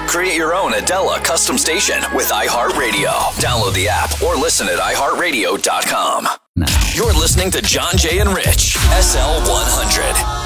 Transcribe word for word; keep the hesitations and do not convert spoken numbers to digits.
Create your own Adela custom station with iHeartRadio. Download the app or listen at i heart radio dot com. Now. You're listening to John Jay and Rich, S L one hundred.